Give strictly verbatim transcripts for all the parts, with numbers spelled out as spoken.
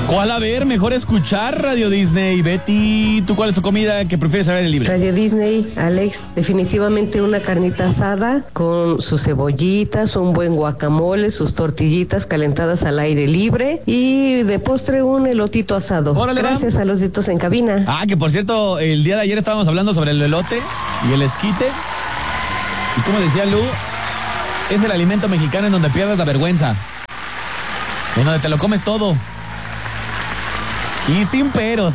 ¿Cuál? A ver, mejor escuchar Radio Disney. Betty, ¿tú cuál es tu comida que prefieres al aire libre? Radio Disney, Alex, definitivamente una carnita asada con sus cebollitas, un buen guacamole, sus tortillitas calentadas al aire libre y de postre un elotito asado. Órale, gracias va. a los ditos en cabina. Ah, que por cierto, el día de ayer estábamos hablando sobre el elote y el esquite. Y como decía Lu, es el alimento mexicano en donde pierdes la vergüenza. En donde te lo comes todo. Y sin peros.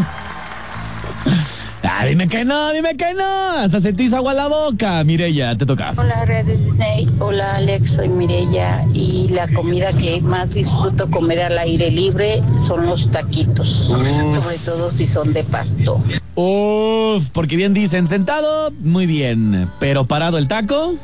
Ah, dime que no, dime que no. Hasta se te hizo agua la boca. Mireya, te toca. Hola, Radio Disney. Hola, Alex. Soy Mireya. Y la comida que más disfruto comer al aire libre son los taquitos. Uf. Sobre todo si son de pasto. Uf, porque bien dicen, sentado, muy bien. Pero parado el taco,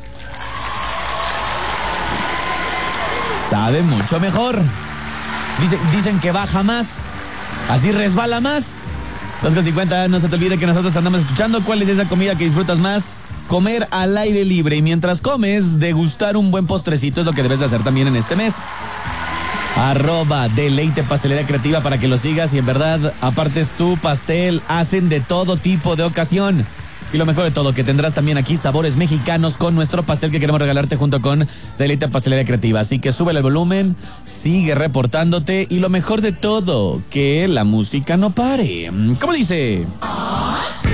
sabe mucho mejor. Dicen, dicen que baja más. Así resbala más. dos con cincuenta, no se te olvide que nosotros te andamos escuchando. ¿Cuál es esa comida que disfrutas más? Comer al aire libre. Y mientras comes, degustar un buen postrecito es lo que debes de hacer también en este mes. Arroba Deleite Pastelería Creativa para que lo sigas y en verdad apartes tu pastel. Hacen de todo tipo de ocasión. Y lo mejor de todo, que tendrás también aquí sabores mexicanos con nuestro pastel que queremos regalarte junto con Deleite Pastelería Creativa. Así que súbele el volumen, sigue reportándote y lo mejor de todo, que la música no pare. ¿Cómo dice?